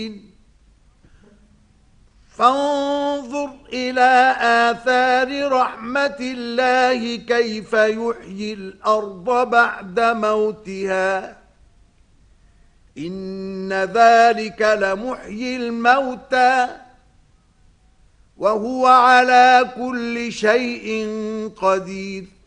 فانظر إلى آثار رحمة الله كيف يحيي الأرض بعد موتها إن ذلك لمحيي الموتى وهو على كل شيء قدير.